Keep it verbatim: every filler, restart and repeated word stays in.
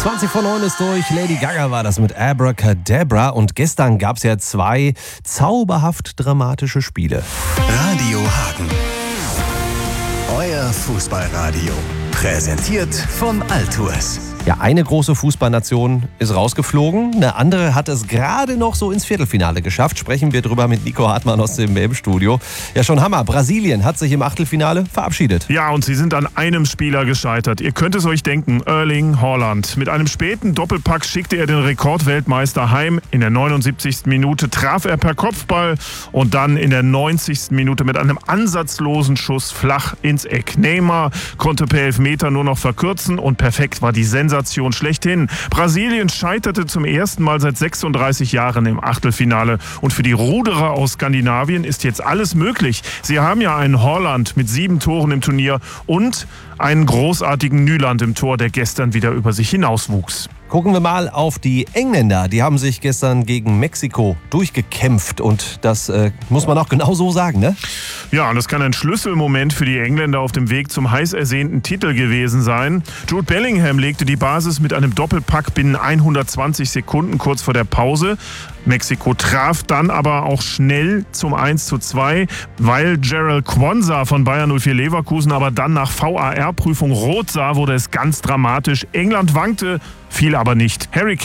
zwanzig vor neun ist durch. Lady Gaga war das mit Abracadabra. Und gestern gab es ja zwei zauberhaft dramatische Spiele. Radio Hagen. Euer Fußballradio. Präsentiert von Altours. Ja, eine große Fußballnation ist rausgeflogen. Eine andere hat es gerade noch so ins Viertelfinale geschafft. Sprechen wir drüber mit Nico Hartmann aus dem W M-Studio. Ja, schon Hammer. Brasilien hat sich im Achtelfinale verabschiedet. Ja, und sie sind an einem Spieler gescheitert. Ihr könnt es euch denken, Erling Haaland. Mit einem späten Doppelpack schickte er den Rekordweltmeister heim. In der neunundsiebzigsten Minute traf er per Kopfball und dann in der neunzigsten Minute mit einem ansatzlosen Schuss flach ins Eck. Neymar konnte per Elfmeter nur noch verkürzen und perfekt war die Sensation schlechthin. Brasilien scheiterte zum ersten Mal seit sechsunddreißig Jahren im Achtelfinale. Und für die Ruderer aus Skandinavien ist jetzt alles möglich. Sie haben ja einen Haaland mit sieben Toren im Turnier und einen großartigen Nyland im Tor, der gestern wieder über sich hinauswuchs. Gucken wir mal auf die Engländer. Die haben sich gestern gegen Mexiko durchgekämpft und das äh, muss man auch genau so sagen, ne? Ja, und das kann ein Schlüsselmoment für die Engländer auf dem Weg zum heiß ersehnten Titel gewesen sein. Jude Bellingham legte die Basis mit einem Doppelpack binnen hundertzwanzig Sekunden kurz vor der Pause. Mexiko traf dann aber auch schnell zum eins zu zwei, weil Gerald Quansah von Bayer null vier Leverkusen aber dann nach V A R-Prüfung rot sah, wurde es ganz dramatisch. England wankte, fiel aber nicht. Harry